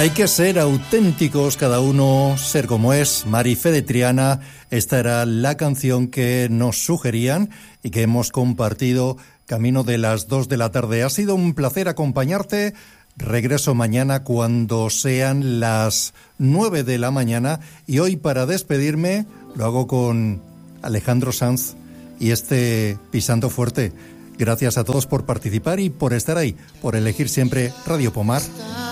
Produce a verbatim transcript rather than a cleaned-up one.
Hay que ser auténticos, cada uno ser como es. Marifé de Triana, esta era la canción que nos sugerían y que hemos compartido camino de las dos de la tarde. Ha sido un placer acompañarte. Regreso mañana cuando sean las nueve de la mañana y hoy para despedirme lo hago con Alejandro Sanz y este Pisando Fuerte. Gracias a todos por participar y por estar ahí, por elegir siempre Radio Pomar.